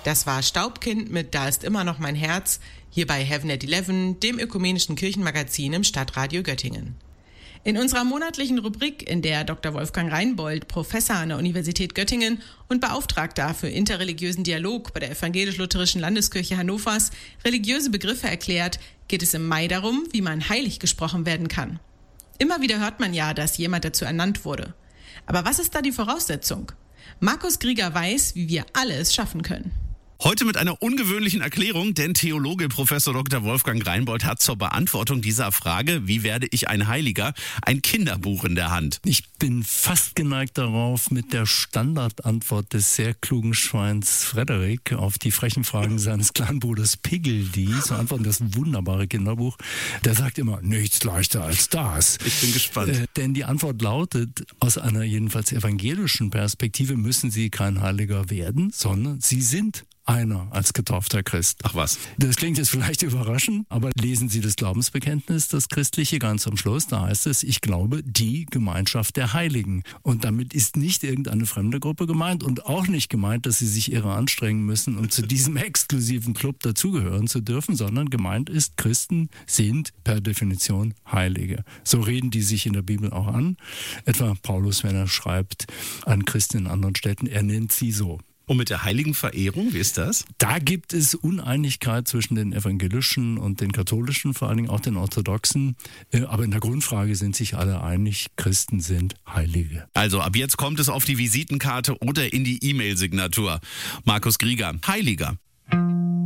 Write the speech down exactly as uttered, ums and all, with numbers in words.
Das war Staubkind mit Da ist immer noch mein Herz, hier bei Heaven at Eleven, dem ökumenischen Kirchenmagazin im Stadtradio Göttingen. In unserer monatlichen Rubrik, in der Doktor Wolfgang Reinbold, Professor an der Universität Göttingen und Beauftragter für interreligiösen Dialog bei der Evangelisch-Lutherischen Landeskirche Hannovers, religiöse Begriffe erklärt, geht es im Mai darum, wie man heilig gesprochen werden kann. Immer wieder hört man ja, dass jemand dazu ernannt wurde. Aber was ist da die Voraussetzung? Markus Grieger weiß, wie wir alle es schaffen können. Heute mit einer ungewöhnlichen Erklärung, denn Theologe Professor Doktor Wolfgang Reinbold hat zur Beantwortung dieser Frage, wie werde ich ein Heiliger, ein Kinderbuch in der Hand. Ich bin fast geneigt darauf, mit der Standardantwort des sehr klugen Schweins Frederik auf die frechen Fragen seines kleinen Bruders Piggledy zu antworten. Das ist ein wunderbare Kinderbuch. Der sagt immer, nichts leichter als das. Ich bin gespannt. Äh, denn die Antwort lautet, aus einer jedenfalls evangelischen Perspektive müssen Sie kein Heiliger werden, sondern Sie sind einer als getaufter Christ. Ach was. Das klingt jetzt vielleicht überraschend, aber lesen Sie das Glaubensbekenntnis, das christliche, ganz am Schluss. Da heißt es, ich glaube, die Gemeinschaft der Heiligen. Und damit ist nicht irgendeine fremde Gruppe gemeint und auch nicht gemeint, dass Sie sich irre anstrengen müssen, um zu diesem exklusiven Club dazugehören zu dürfen, sondern gemeint ist, Christen sind per Definition Heilige. So reden die sich in der Bibel auch an. Etwa Paulus, wenn er schreibt an Christen in anderen Städten, er nennt sie so. Und mit der heiligen Verehrung, wie ist das? Da gibt es Uneinigkeit zwischen den evangelischen und den katholischen, vor allen Dingen auch den orthodoxen. Aber in der Grundfrage sind sich alle einig, Christen sind Heilige. Also ab jetzt kommt es auf die Visitenkarte oder in die E-Mail-Signatur. Markus Grieger, Heiliger.